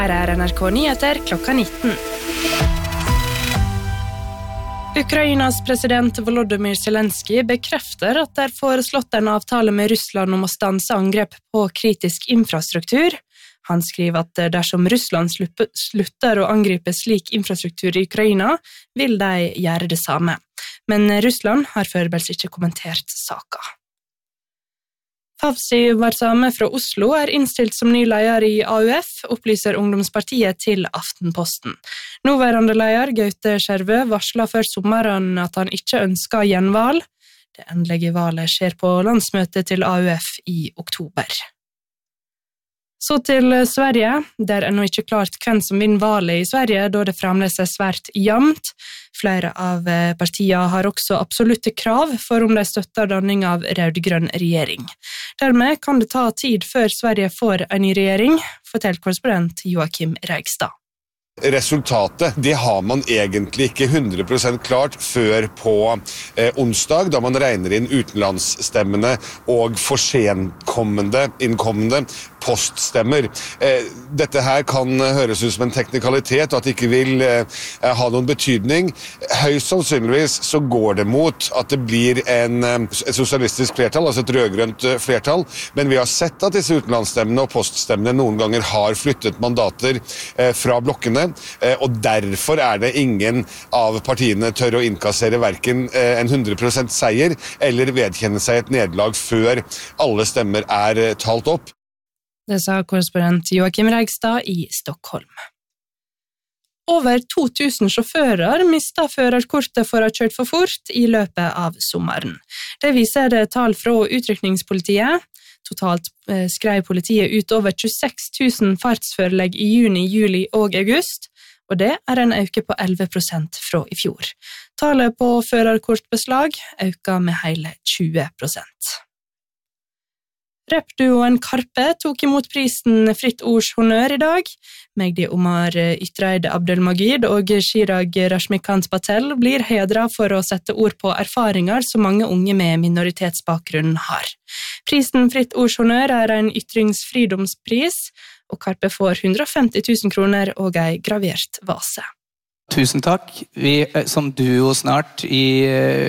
Her NRK Nyheter klokka 19. Ukrainas president Volodymyr Zelensky bekrefter at det foreslått en avtale med Russland om å stanse angrep på kritisk infrastruktur. Han skriver at dersom Russland slutter å angripe slik infrastruktur i Ukraina, vil de gjøre det samme. Men Russland har foreløpig ikke kommentert saken. Favsi Varsame fra Oslo innstilt som ny leder i AUF, opplyser Ungdomspartiet til Aftenposten. Nåværende leder, Gaute Skjervø, varslet før sommeren at han ikke ønsker gjenvalg. Det endelige valget skjer på landsmøtet til AUF i oktober. Så til Sverige. Det ennå ikke klart hvem som vinner valget i Sverige, da det fremdeles svært jevnt. Flere av partiene har også absolutte krav for om de støtter danning av rød-grønn regjering. Dermed kan det ta tid før Sverige får en ny regjering, forteller korrespondent Joakim Reigstad. Resultatet, det har man egentlig ikke 100% klart før på onsdag, da man regner inn utenlandsstemmene og innkommende poststemmer. Dette her kan høres ut som en teknikalitet, og at det ikke vil ha noen betydning. Høyst sannsynligvis så går det mot at det blir et sosialistisk flertall, altså et rødgrønt flertall, men vi har sett at disse utenlandsstemmene og poststemmene noen ganger har flyttet mandater fra blokkene, og derfor det ingen av partiene tør å innkassere hverken en 100% seier eller vedkjenne seg et nederlag før alle stemmer talt opp. Det sa korrespondent Joakim Reigstad i Stockholm. Over 2000 sjåfører mistet førerkortet for å ha kjørt for fort i løpet av sommeren. Det viser tall fra utrykningspolitiet. Totalt skrev politiet ut over 26 000 fartsførelegg i juni, juli og august, og det en øke på 11% fra i fjor. Tallet på førerkortbeslag øker med hele 20%. Rappduoen Karpe tok imot prisen Fritt Ords Honnør i dag. Mehdi Omar Ytreid Abdelmajid og Chirag Rashmikant Patel blir hedret for å sette ord på erfaringer som mange unge med minoritetsbakgrunn har. Prisen Fritt Ords Honnør en ytringsfridomspris, og Karpe får 150 000 kroner og en gravert vase. Tusen takk. Vi som duo snart i